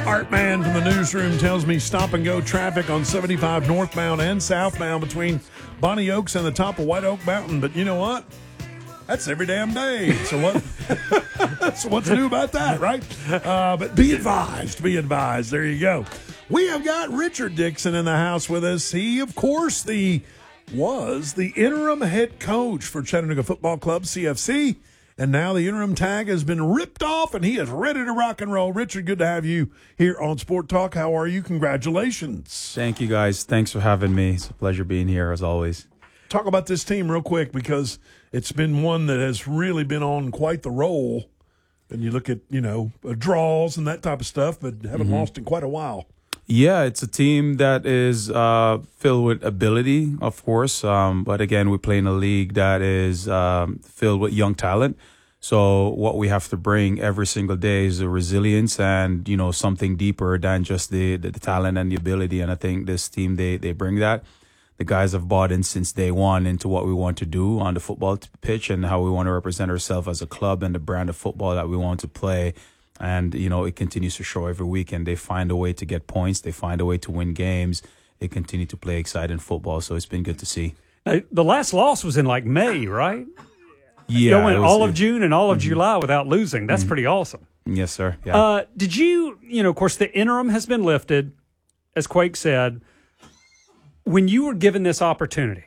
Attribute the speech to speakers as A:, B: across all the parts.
A: Art Man from the newsroom tells me stop-and-go traffic on 75 northbound and southbound between Bonnie Oaks and the top of White Oak Mountain. But you know what? That's every damn day. So what? So what's new about that, right? But be advised. Be advised. There you go. We have got Richard Dixon in the house with us. He, of course, was the interim head coach for Chattanooga Football Club, CFC. And now the interim tag has been ripped off, and he is ready to rock and roll. Richard, good to have you here on Sport Talk. How are you? Congratulations.
B: Thank you, guys. Thanks for having me. It's a pleasure being here, as always.
A: Talk about this team real quick, because it's been one that has really been on quite the roll. And you look at, draws and that type of stuff, but haven't lost in quite a while.
B: Yeah, it's a team that is filled with ability, of course. But again, we play in a league that is filled with young talent. So what we have to bring every single day is a resilience and, something deeper than just the talent and the ability. And I think this team, they bring that. The guys have bought in since day one into what we want to do on the football pitch and how we want to represent ourselves as a club and the brand of football that we want to play. And, it continues to show every week, and they find a way to get points. They find a way to win games. They continue to play exciting football. So it's been good to see.
C: The last loss was in May, right?
B: Yeah.
C: Going all of June and all of July without losing. That's pretty awesome.
B: Yes, sir. Yeah.
C: Did you, of course, the interim has been lifted, as Quake said. When you were given this opportunity,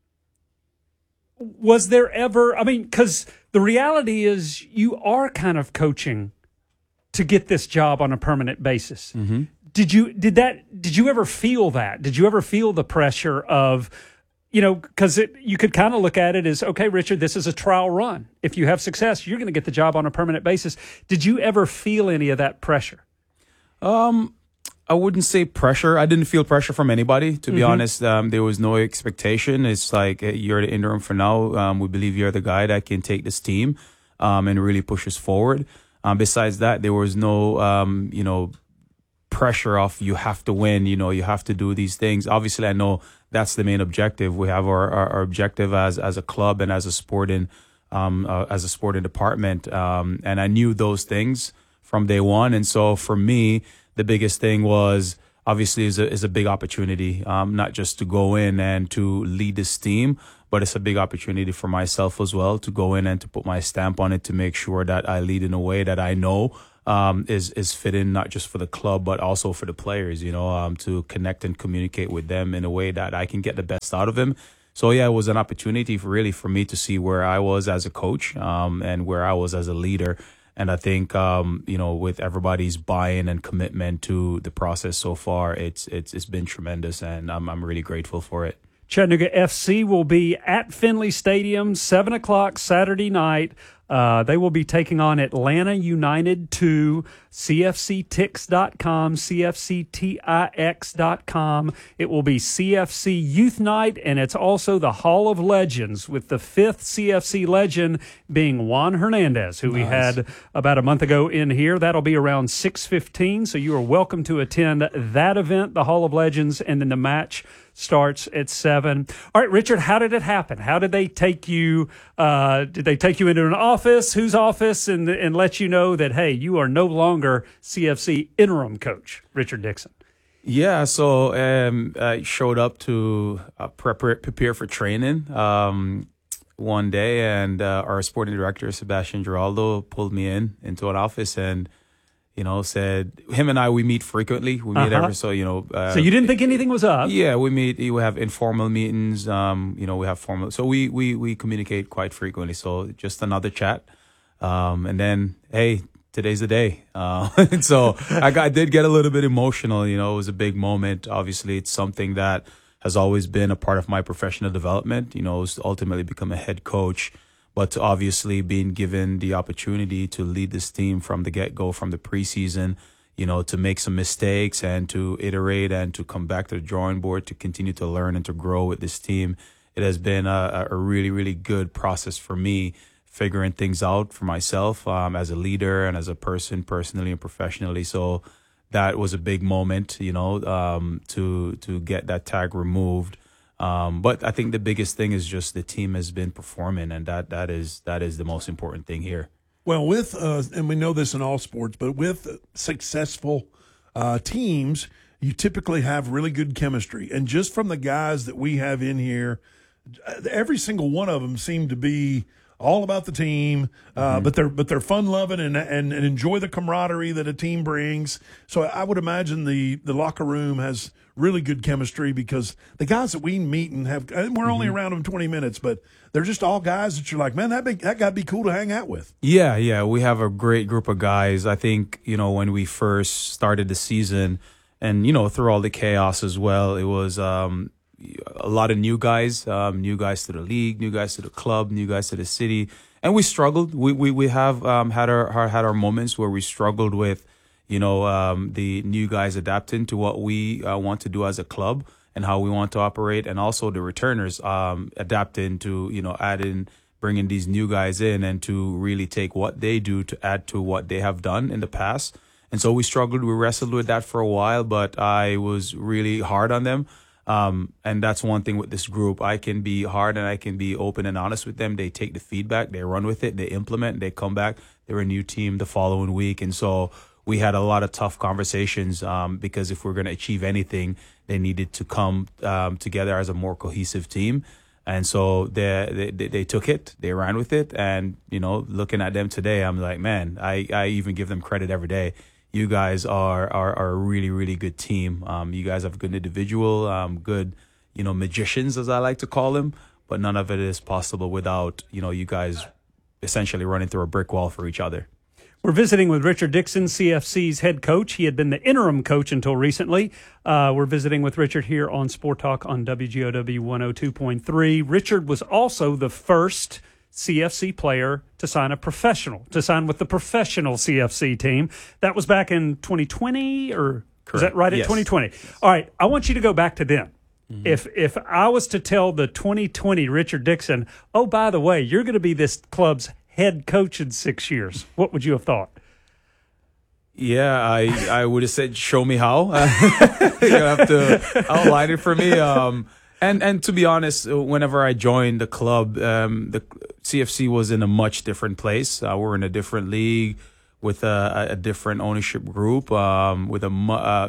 C: was there ever, because the reality is you are kind of coaching to get this job on a permanent basis. Mm-hmm. Did you ever feel that? Did you ever feel the pressure of, because you could kind of look at it as, okay, Richard, this is a trial run. If you have success, you're going to get the job on a permanent basis. Did you ever feel any of that pressure?
B: I wouldn't say pressure. I didn't feel pressure from anybody, to be honest. There was no expectation. It's like, you're the interim for now. We believe you're the guy that can take this team and really push us forward. Besides that, there was no, pressure of you have to win, you have to do these things. Obviously, I know that's the main objective. We have our objective as a club and as a sporting department. And I knew those things from day one. And so for me, the biggest thing was obviously is a big opportunity, not just to go in and to lead this team, but it's a big opportunity for myself as well to go in and to put my stamp on it, to make sure that I lead in a way that I know is fitting not just for the club, but also for the players, to connect and communicate with them in a way that I can get the best out of them. So, yeah, it was an opportunity for me to see where I was as a coach and where I was as a leader. And I think, with everybody's buy-in and commitment to the process so far, it's been tremendous, and I'm really grateful for it.
C: Chattanooga FC will be at Finley Stadium, 7 o'clock Saturday night. They will be taking on Atlanta United 2, CFCTix.com, CFCTIX.com. It will be CFC Youth Night, and it's also the Hall of Legends, with the fifth CFC legend being Juan Hernandez, who we had about a month ago in here. That'll be around 6:15, so you are welcome to attend that event, the Hall of Legends, and then the match starts at 7. All right, Richard, how did it happen? How did they take you? Did they take you into an office? Whose office? And let you know that, hey, you are no longer CFC interim coach, Richard Dixon?
B: Yeah, so I showed up to prepare for training one day, and our sporting director, Sebastian Giraldo, pulled me into an office and said, him and we meet frequently. We meet every, so you didn't think anything was up? Yeah, we meet. We have informal meetings. We have formal. So we communicate quite frequently. So just another chat. And then, hey, today's the day. So I did get a little bit emotional. It was a big moment. Obviously, it's something that has always been a part of my professional development. Was to ultimately become a head coach. But to obviously being given the opportunity to lead this team from the get-go, from the preseason, to make some mistakes and to iterate and to come back to the drawing board, to continue to learn and to grow with this team. It has been a really, really good process for me, figuring things out for myself as a leader and as a person, personally and professionally. So that was a big moment, to get that tag removed. But I think the biggest thing is just the team has been performing, and that is the most important thing here.
A: Well, and we know this in all sports, but with successful teams, you typically have really good chemistry. And just from the guys that we have in here, every single one of them seem to be all about the team, but they're fun loving and enjoy the camaraderie that a team brings. So I would imagine the locker room has really good chemistry because the guys that we meet and have, and we're only around them 20 minutes, but they're just all guys that you're like, man, that got to be cool to hang out with.
B: Yeah, we have a great group of guys. I think, when we first started the season and, through all the chaos as well, it was a lot of new guys to the league, new guys to the club, new guys to the city. And we struggled. We have had our moments where we struggled with, the new guys adapting to what we want to do as a club and how we want to operate, and also the returners adapting to, bringing these new guys in and to really take what they do to add to what they have done in the past. And so we wrestled with that for a while, but I was really hard on them. And that's one thing with this group. I can be hard and I can be open and honest with them. They take the feedback, they run with it, they implement, they come back. They're a new team the following week. And so we had a lot of tough conversations because if we're going to achieve anything, they needed to come together as a more cohesive team. And so they took it, they ran with it. And, looking at them today, I'm like, man, I even give them credit every day. You guys are a really, really good team. You guys have good individual, good, magicians, as I like to call them. But none of it is possible without, you guys essentially running through a brick wall for each other.
C: We're visiting with Richard Dixon, CFC's head coach. He had been the interim coach until recently. We're visiting with Richard here on Sport Talk on WGOW 102.3. Richard was also the first CFC player to sign with the professional CFC team. That was back in 2020, or correct. Is that right? Yes. At 2020. All right. I want you to go back to then. Mm-hmm. If I was to tell the 2020 Richard Dixon, oh, by the way, you're going to be this club's head coach in 6 years, what would you have thought?
B: Yeah, I would have said, show me how. You have to outline it for me. And to be honest, whenever I joined the club, the CFC was in a much different place. We're in a different league with a different ownership group, with a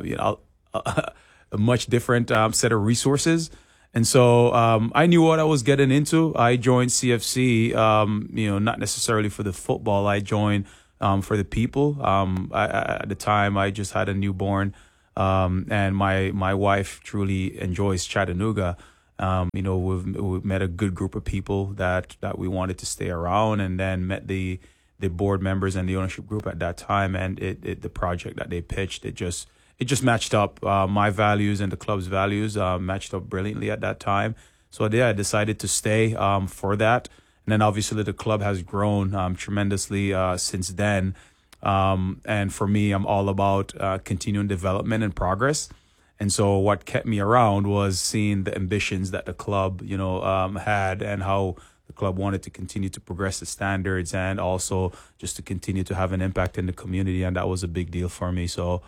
B: much different set of resources. And so I knew what I was getting into. I joined CFC, not necessarily for the football. I joined for the people. At the time, I just had a newborn. And my wife truly enjoys Chattanooga. We've met a good group of people that we wanted to stay around, and then met the board members and the ownership group at that time. And the project that they pitched, it just matched up. My values and the club's values matched up brilliantly at that time. So I decided to stay for that. And then obviously the club has grown tremendously since then. And for me, I'm all about continuing development and progress. And so what kept me around was seeing the ambitions that the club, had, and how the club wanted to continue to progress the standards and also just to continue to have an impact in the community. And that was a big deal for me. So,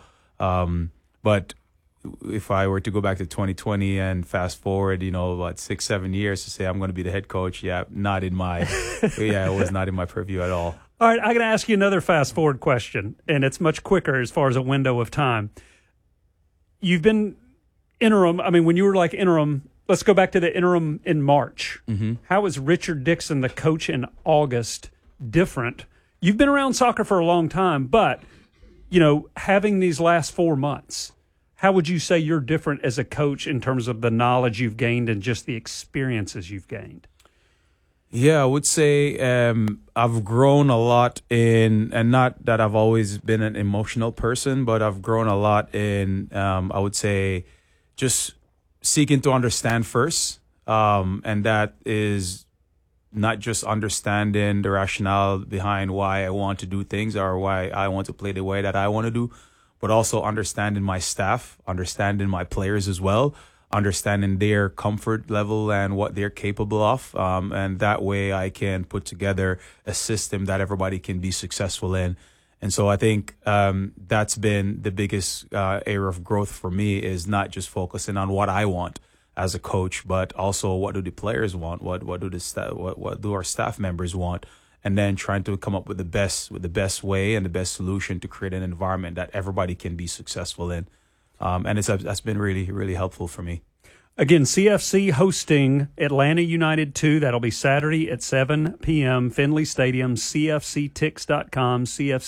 B: but if I were to go back to 2020 and fast forward, 6-7 years to say I'm going to be the head coach, it was not in my purview at all.
C: All right, I'm going to ask you another fast forward question, and it's much quicker as far as a window of time. You've been interim. I mean, when you were like interim, let's go back to the interim in March. Mm-hmm. How is Richard Dixon, the coach in August, different? You've been around soccer for a long time, but, having these last 4 months, how would you say you're different as a coach in terms of the knowledge you've gained and just the experiences you've gained?
B: Yeah, I would say I've grown a lot and not that I've always been an emotional person, but I've grown a lot in, I would say, just seeking to understand first. And that is not just understanding the rationale behind why I want to do things or why I want to play the way that I want to do, but also understanding my staff, understanding my players as well, understanding their comfort level and what they're capable of. And that way I can put together a system that everybody can be successful in. And so I think that's been the biggest area of growth for me, is not just focusing on what I want as a coach, but also what do the players want? What do our staff members want? and then trying to come up with the best way and the best solution to create an environment that everybody can be successful in. And that's been really, really helpful for me.
C: Again, CFC hosting Atlanta United 2. That'll be Saturday at 7 p.m. Finley Stadium, cfctix.com,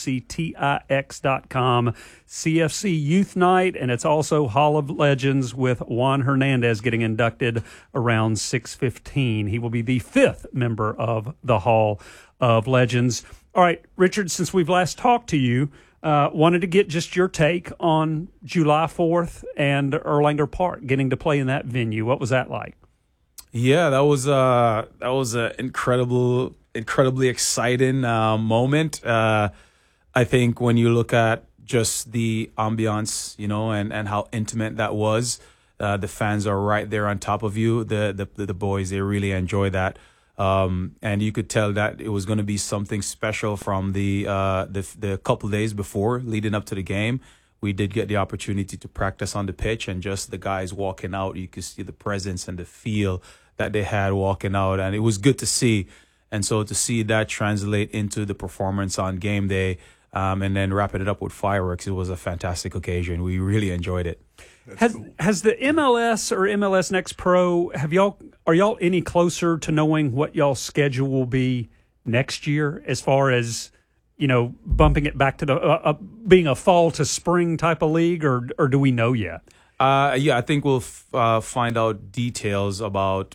C: cfctix.com, CFC Youth Night, and it's also Hall of Legends with Juan Hernandez getting inducted around 6:15. He will be the 5th member of the Hall of Legends. All right, Richard, since we've last talked to you, wanted to get just your take on July 4th and Erlanger Park, getting to play in that venue. What was that like?
B: Yeah, that was an incredibly exciting moment. I think when you look at just the ambiance, and how intimate that was, the fans are right there on top of you. The boys, they really enjoy that. And you could tell that it was going to be something special from the couple days before, leading up to the game. We did get the opportunity to practice on the pitch, and just the guys walking out, you could see the presence and the feel that they had walking out, and it was good to see. And so to see that translate into the performance on game day, and then wrapping it up with fireworks, it was a fantastic occasion. We really enjoyed it.
C: Has the MLS or MLS Next Pro, are y'all any closer to knowing what y'all's schedule will be next year, as far as, bumping it back to the being a fall to spring type of league, or do we know yet?
B: I think we'll find out details about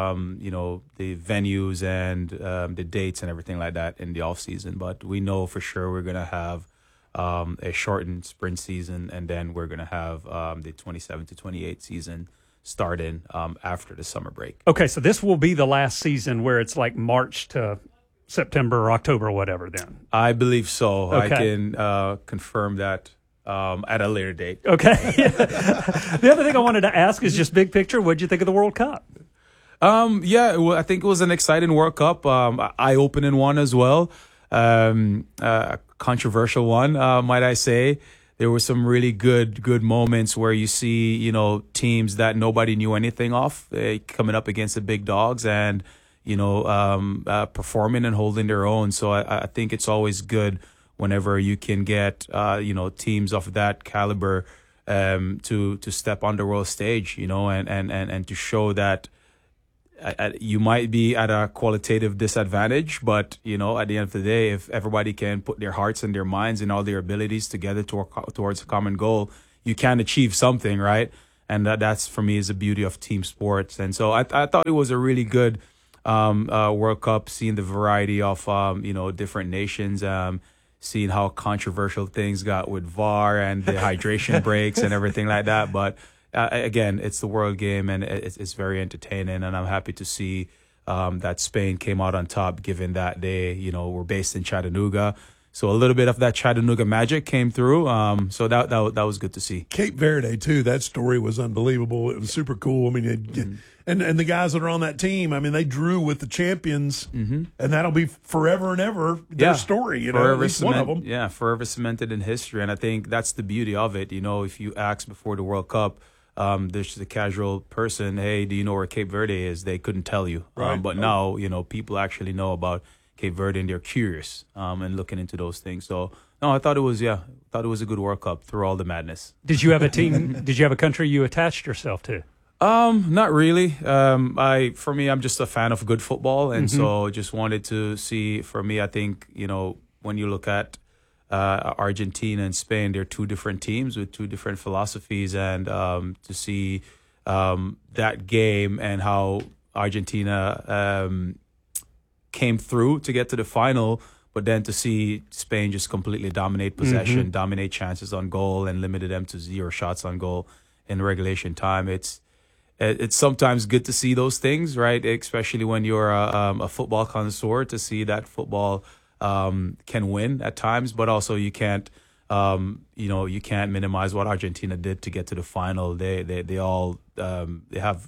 B: the venues and the dates and everything like that in the off season. But we know for sure we're gonna have a shortened sprint season, and then we're going to have the 27 to 28 season starting after the summer break.
C: Okay, so this will be the last season where it's like March to September or October or whatever then?
B: I believe so.
C: Okay.
B: I can confirm that at a later date.
C: Okay. The other thing I wanted to ask is just big picture, what'd you think of the World Cup?
B: I think it was an exciting World Cup, eye-opening one as well. A controversial one, might I say. There were some really good moments where you see, teams that nobody knew anything of, coming up against the big dogs and, performing and holding their own. So I think it's always good whenever you can get, teams of that caliber, to step on the world stage, and to show that you might be at a qualitative disadvantage, but at the end of the day, if everybody can put their hearts and their minds and all their abilities together towards a common goal, you can achieve something, right? And that's for me is the beauty of team sports. And so I thought it was a really good World Cup, seeing the variety of different nations, seeing how controversial things got with VAR and the hydration breaks and everything like that, but. Again, it's the world game, and it's very entertaining, and I'm happy to see that Spain came out on top, given that they, were based in Chattanooga. So a little bit of that Chattanooga magic came through. So that was good to see.
A: Cape Verde too. That story was unbelievable. It was super cool. I mean, and the guys that are on that team, I mean, they drew with the champions, and that'll be forever and ever their story. At least one of them.
B: Yeah, forever cemented in history, and I think that's the beauty of it. If you ask before the World Cup. There's just a casual person, hey, do you know where Cape Verde is? They couldn't tell you.
A: Right.
B: But now, people actually know about Cape Verde, and they're curious and looking into those things. So, no, I thought it was a good World Cup through all the madness.
C: Did you have a team? Did you have a country you attached yourself to?
B: Not really. For me, I'm just a fan of good football. And so just wanted to see, for me, I think, when you look at Argentina and Spain, they're two different teams with two different philosophies, and to see that game and how Argentina came through to get to the final, but then to see Spain just completely dominate possession, dominate chances on goal, and limited them to 0 shots on goal in regulation time. It's sometimes good to see those things, right? Especially when you're a football connoisseur, to see that football can win at times, but also you can't minimize what Argentina did to get to the final. They all they have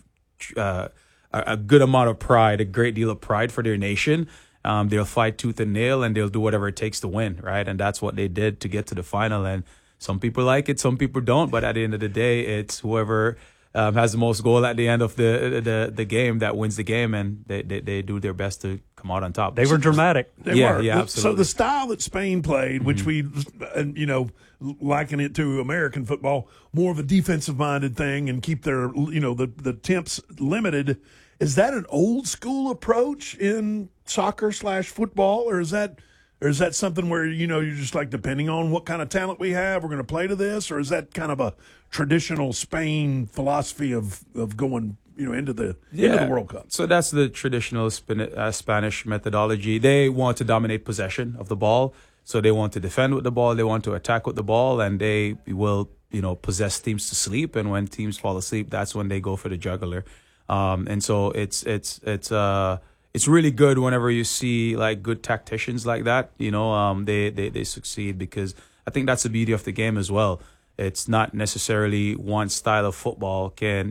B: a good amount of pride, a great deal of pride for their nation. They'll fight tooth and nail, and they'll do whatever it takes to win, right? And that's what they did to get to the final. And some people like it, some people don't. But at the end of the day, it's whoever has the most goal at the end of the game that wins the game, and they do their best to come out on top.
C: They were dramatic.
A: They were.
B: Yeah, absolutely.
A: So the style that Spain played, which we, liken it to American football, more of a defensive-minded thing and keep their, the temps limited. Is that an old school approach in soccer/football, or is that something where you're just like, depending on what kind of talent we have, we're going to play to this, or is that kind of a traditional Spain philosophy of going into the World Cup?
B: So that's the traditional Spanish methodology. They want to dominate possession of the ball, so they want to defend with the ball, they want to attack with the ball, and they will possess teams to sleep. And when teams fall asleep, that's when they go for the jugular. And so it's really good whenever you see like good tacticians like that. They succeed, because I think that's the beauty of the game as well. It's not necessarily one style of football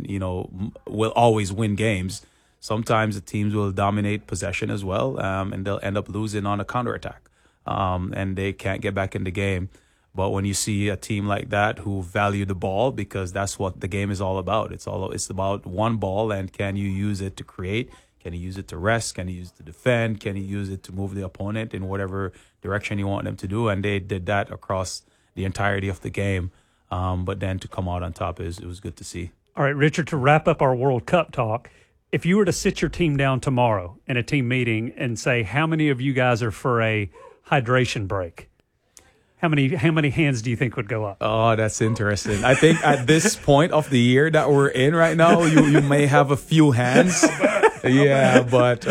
B: will always win games. Sometimes the teams will dominate possession as well, and they'll end up losing on a counterattack, and they can't get back in the game. But when you see a team like that who value the ball, because that's what the game is all about. It's about one ball, and can you use it to create? Can you use it to rest? Can you use it to defend? Can you use it to move the opponent in whatever direction you want them to do? And they did that across the entirety of the game. But then to come out on top, it was good to see.
C: All right, Richard, to wrap up our World Cup talk, if you were to sit your team down tomorrow in a team meeting and say, how many of you guys are for a hydration break? How many hands do you think would go up?
B: Oh, that's interesting. I think at this point of the year that we're in right now, you may have a few hands. Yeah, but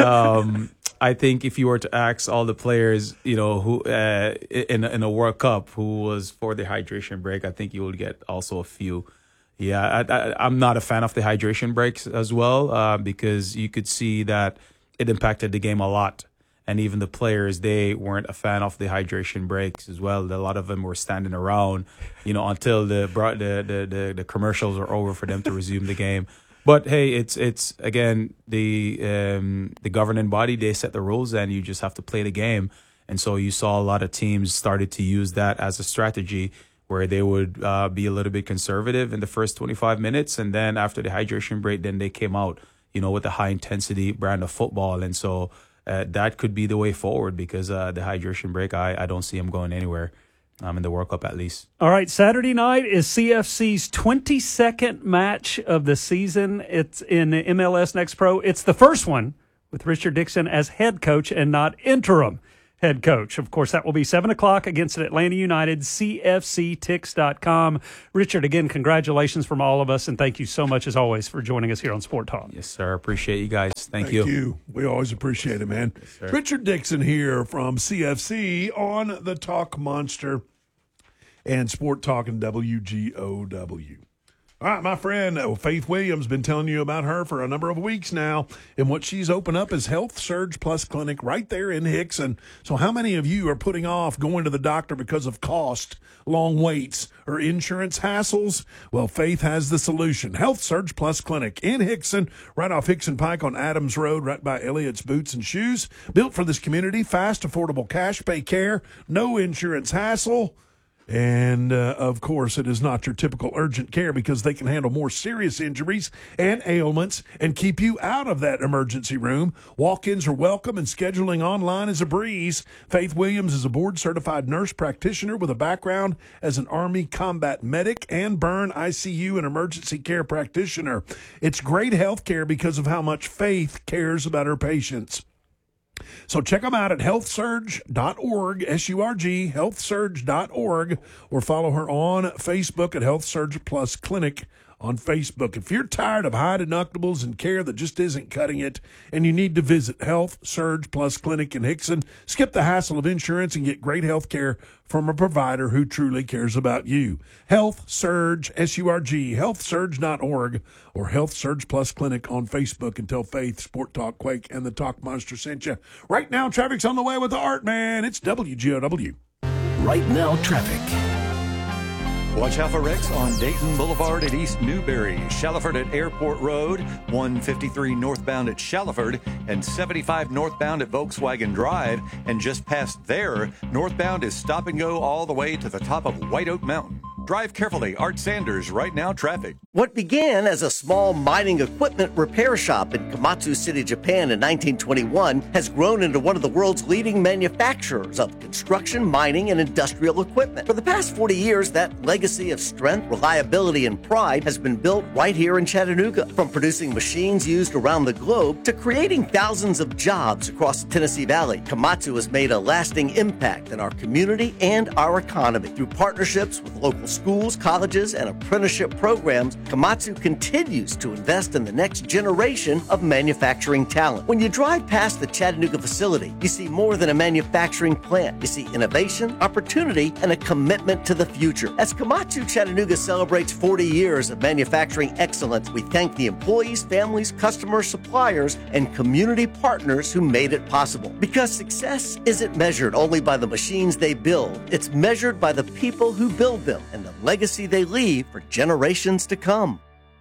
B: I think if you were to ask all the players, who in a World Cup who was for the hydration break, I think you will get also a few. Yeah, I'm not a fan of the hydration breaks as well, because you could see that it impacted the game a lot. And even the players, they weren't a fan of the hydration breaks as well. A lot of them were standing around, until the commercials are over for them to resume the game. But hey, it's again the governing body. They set the rules, and you just have to play the game. And so you saw a lot of teams started to use that as a strategy, where they would be a little bit conservative in the first 25 minutes, and then after the hydration break, then they came out, with a high intensity brand of football. And so that could be the way forward, because the hydration break, I don't see them going anywhere. In the World Cup, at least.
C: All right, Saturday night is CFC's 22nd match of the season. It's in MLS Next Pro. It's the first one with Richard Dixon as head coach and not interim head coach. Of course, that will be 7 o'clock against Atlanta United, CFCTix.com. Richard, again, congratulations from all of us, and thank you so much, as always, for joining us here on Sport Talk.
B: Yes, sir. Appreciate you guys. Thank
A: you.
B: you.
A: We always appreciate it, man. Yes, Richard Dixon here from CFC on the Talk Monster and Sport Talk and WGOW. All right, my friend Faith Williams, been telling you about her for a number of weeks now, and what she's opened up is Health Surge Plus Clinic right there in Hickson. So how many of you are putting off going to the doctor because of cost, long waits, or insurance hassles? Well, Faith has the solution. Health Surge Plus Clinic in Hickson, right off Hickson Pike on Adams Road, right by Elliott's Boots and Shoes. Built for this community, fast, affordable cash pay care, no insurance hassle. And, of course, it is not your typical urgent care, because they can handle more serious injuries and ailments and keep you out of that emergency room. Walk-ins are welcome, and scheduling online is a breeze. Faith Williams is a board-certified nurse practitioner with a background as an Army combat medic and burn ICU and emergency care practitioner. It's great health care because of how much Faith cares about her patients. So check them out at healthsurge.org, S-U-R-G, healthsurge.org, or follow her on Facebook at Health Surge Plus Clinic on Facebook. If you're tired of high deductibles and care that just isn't cutting it, and you need to visit Health Surge Plus Clinic in Hickson, skip the hassle of insurance and get great health care from a provider who truly cares about you. Health Surge, S-U-R-G, healthsurge.org, or Health Surge Plus Clinic on Facebook, and tell Faith, Sport Talk, Quake, and the Talk Monster sent you. Right now, traffic's on the way with the Art Man. It's WGOW.
D: Right now, traffic.
E: Watch out for wrecks on Dayton Boulevard at East Newberry, Shallowford at Airport Road, 153 northbound at Shallowford, and 75 northbound at Volkswagen Drive. And just past there, northbound is stop and go all the way to the top of White Oak Mountain. Drive carefully. Art Sanders, Right Now Traffic.
F: What began as a small mining equipment repair shop in Komatsu City, Japan in 1921 has grown into one of the world's leading manufacturers of construction, mining, and industrial equipment. For the past 40 years, that legacy of strength, reliability, and pride has been built right here in Chattanooga. From producing machines used around the globe to creating thousands of jobs across the Tennessee Valley, Komatsu has made a lasting impact in our community and our economy. Through partnerships with local schools, colleges, and apprenticeship programs, Komatsu continues to invest in the next generation of manufacturing talent. When you drive past the Chattanooga facility, you see more than a manufacturing plant. You see innovation, opportunity, and a commitment to the future. As Komatsu Chattanooga celebrates 40 years of manufacturing excellence, we thank the employees, families, customers, suppliers, and community partners who made it possible. Because success isn't measured only by the machines they build, it's measured by the people who build them and the legacy they leave for generations to come.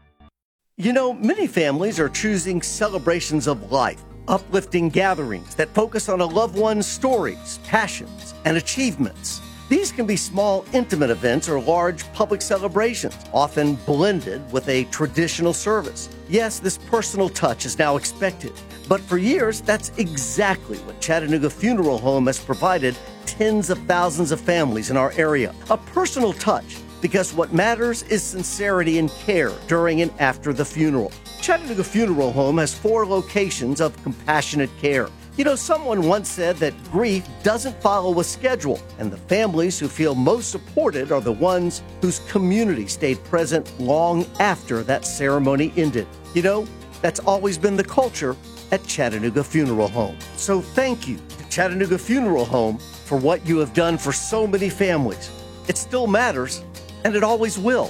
F: You know, many families are choosing celebrations of life, uplifting gatherings that focus on a loved one's stories, passions, and achievements. These can be small, intimate events or large public celebrations, often blended with a traditional service. Yes, this personal touch is now expected, but for years, that's exactly what Chattanooga Funeral Home has provided tens of thousands of families in our area. A personal touch, because what matters is sincerity and care during and after the funeral. Chattanooga Funeral Home has 4 locations of compassionate care. You know, someone once said that grief doesn't follow a schedule, and the families who feel most supported are the ones whose community stayed present long after that ceremony ended. You know, that's always been the culture at Chattanooga Funeral Home. So thank you to Chattanooga Funeral Home for what you have done for so many families. It still matters, and it always will.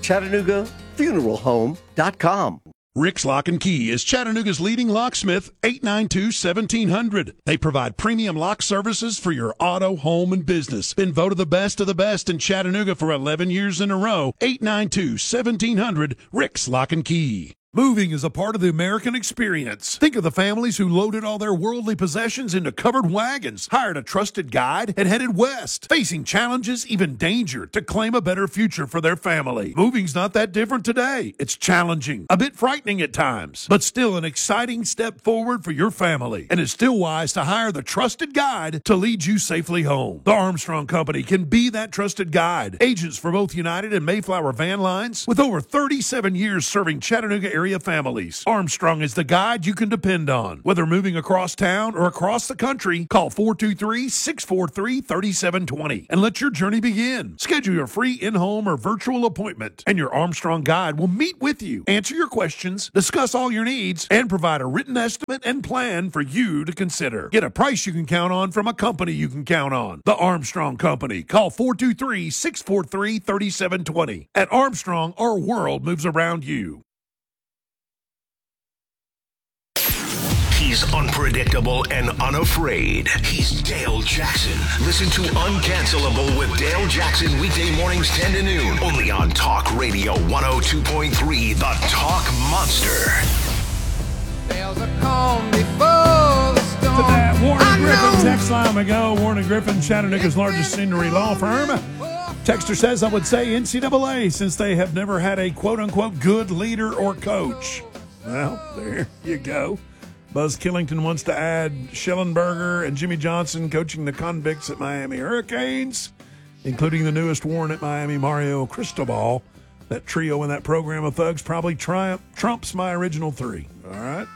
F: ChattanoogaFuneralHome.com.
A: Rick's Lock and Key is Chattanooga's leading locksmith, 892-1700. They provide premium lock services for your auto, home, and business. Been voted the best of the best in Chattanooga for 11 years in a row. 892-1700, Rick's Lock and Key. Moving is a part of the American experience. Think of the families who loaded all their worldly possessions into covered wagons, hired a trusted guide, and headed west, facing challenges, even danger, to claim a better future for their family. Moving's not that different today. It's challenging, a bit frightening at times, but still an exciting step forward for your family. And it's still wise to hire the trusted guide to lead you safely home. The Armstrong Company can be that trusted guide. Agents for both United and Mayflower Van Lines, with over 37 years serving Chattanooga area families. Armstrong is the guide you can depend on. Whether moving across town or across the country, call 423-643-3720 and let your journey begin. Schedule your free in-home or virtual appointment, and your Armstrong guide will meet with you, answer your questions, discuss all your needs, and provide a written estimate and plan for you to consider. Get a price you can count on from a company you can count on. The Armstrong Company. Call 423-643-3720. At Armstrong, our world moves around you.
D: He's unpredictable and unafraid. He's Dale Jackson. Listen to Uncancelable with Dale Jackson weekday mornings 10 to noon. Only on Talk Radio 102.3, The Talk Monster.
G: There's a calm before the storm.
A: To that Warren Griffin text line we go. Warren Griffin, Chattanooga's largest scenery law firm. Texter says, I would say NCAA, since they have never had a quote-unquote good leader or coach. Well, there you go. Buzz Killington wants to add Schellenberger and Jimmy Johnson coaching the convicts at Miami Hurricanes, including the newest Warren at Miami, Mario Cristobal. That trio in that program of thugs probably trumps my original 3. All right.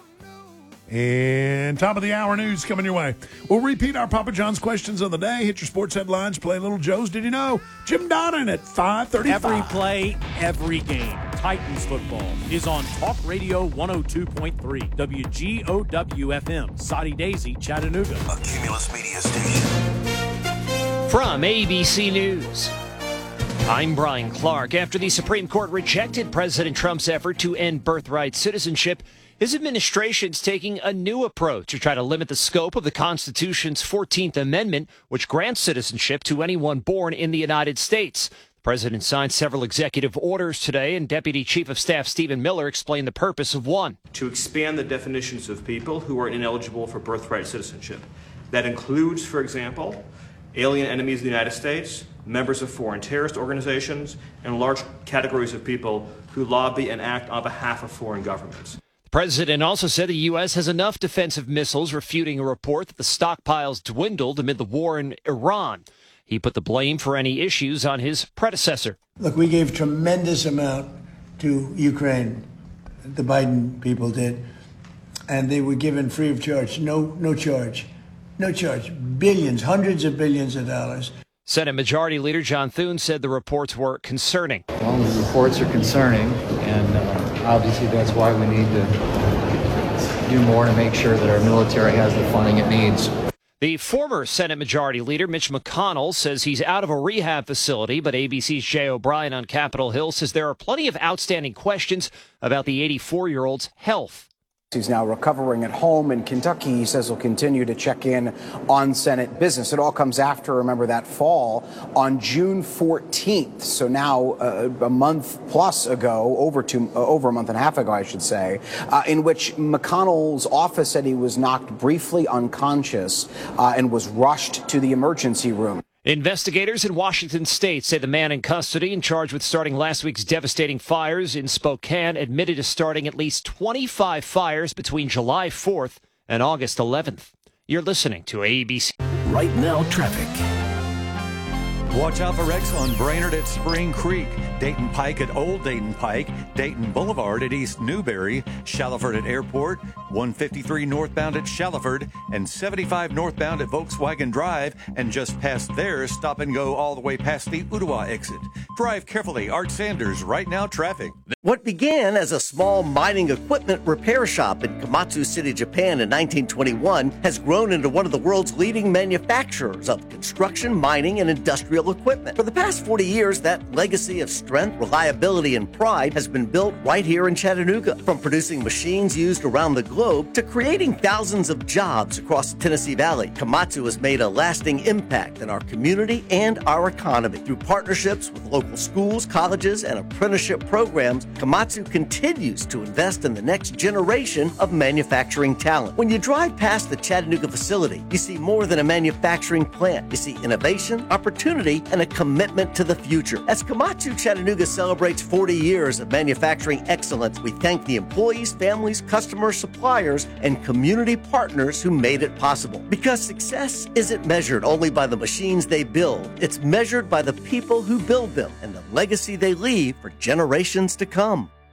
A: And top of the hour news coming your way. We'll repeat our Papa John's questions of the day. Hit your sports headlines. Play Little Joe's Did You Know? Jim Donnan at 5:35.
H: Every play, every game. Titans football is on Talk Radio 102.3 WGOW-FM, Soddy Daisy, Chattanooga.
D: A Cumulus Media Station.
I: From ABC News, I'm Brian Clark. After the Supreme Court rejected President Trump's effort to end birthright citizenship, his administration's taking a new approach to try to limit the scope of the Constitution's 14th Amendment, which grants citizenship to anyone born in the United States. The president signed several executive orders today, and Deputy Chief of Staff Stephen Miller explained the purpose of one.
J: To expand the definitions of people who are ineligible for birthright citizenship. That includes, for example, alien enemies of the United States, members of foreign terrorist organizations, and large categories of people who lobby and act on behalf of foreign governments.
I: The president also said the U.S. has enough defensive missiles, refuting a report that the stockpiles dwindled amid the war in Iran. He put the blame for any issues on his predecessor.
K: Look, we gave tremendous amount to Ukraine, the Biden people did, and they were given free of charge, no charge, billions, hundreds of billions of dollars.
I: Senate Majority Leader John Thune said the reports were concerning.
L: Well, the reports are concerning, and obviously that's why we need to do more to make sure that our military has the funding it needs.
I: The former Senate Majority Leader, Mitch McConnell, says he's out of a rehab facility, but ABC's Jay O'Brien on Capitol Hill says there are plenty of outstanding questions about the 84-year-old's health.
M: He's now recovering at home in Kentucky. He says he'll continue to check in on Senate business. It all comes after, remember, that fall on June 14th. So now a month plus ago, over a month and a half ago, I should say, in which McConnell's office said he was knocked briefly unconscious and was rushed to the emergency room.
I: Investigators in Washington state say the man in custody and charged with starting last week's devastating fires in Spokane admitted to starting at least 25 fires between July 4th and August 11th. You're listening to ABC.
D: Right now, traffic.
E: Watch out for wrecks on Brainerd at Spring Creek, Dayton Pike at Old Dayton Pike, Dayton Boulevard at East Newberry, Shallowford at Airport, 153 northbound at Shallowford, and 75 northbound at Volkswagen Drive, and just past there, stop and go all the way past the Ottawa exit. Drive carefully. Art Sanders, Right Now Traffic.
F: What began as a small mining equipment repair shop in Komatsu City, Japan in 1921 has grown into one of the world's leading manufacturers of construction, mining, and industrial equipment. For the past 40 years, that legacy of strength, reliability, and pride has been built right here in Chattanooga. From producing machines used around the globe to creating thousands of jobs across the Tennessee Valley, Komatsu has made a lasting impact in our community and our economy. Through partnerships with local schools, colleges, and apprenticeship programs, Komatsu continues to invest in the next generation of manufacturing talent. When you drive past the Chattanooga facility, you see more than a manufacturing plant. You see innovation, opportunity, and a commitment to the future. As Komatsu Chattanooga celebrates 40 years of manufacturing excellence, we thank the employees, families, customers, suppliers, and community partners who made it possible. Because success isn't measured only by the machines they build, it's measured by the people who build them and the legacy they leave for generations to come.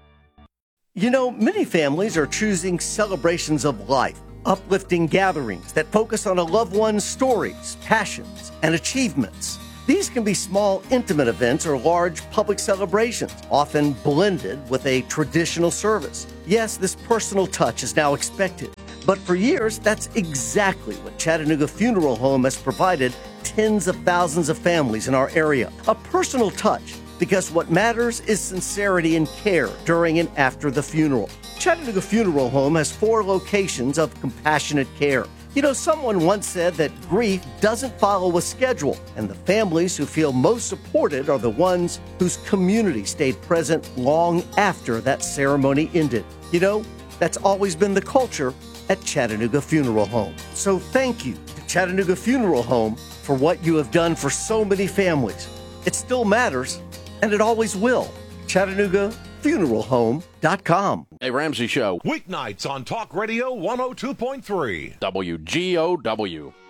F: You know, many families are choosing celebrations of life, uplifting gatherings that focus on a loved one's stories, passions, and achievements. These can be small, intimate events or large public celebrations, often blended with a traditional service. Yes, this personal touch is now expected, but for years, that's exactly what Chattanooga Funeral Home has provided tens of thousands of families in our area. A personal touch, because what matters is sincerity and care during and after the funeral. Chattanooga Funeral Home has 4 locations of compassionate care. You know, someone once said that grief doesn't follow a schedule, and the families who feel most supported are the ones whose community stayed present long after that ceremony ended. You know, that's always been the culture at Chattanooga Funeral Home. So thank you to Chattanooga Funeral Home for what you have done for so many families. It still matters, and it always will. ChattanoogaFuneralHome.com.
N: A Ramsey Show.
D: Weeknights on Talk Radio 102.3.
N: WGOW.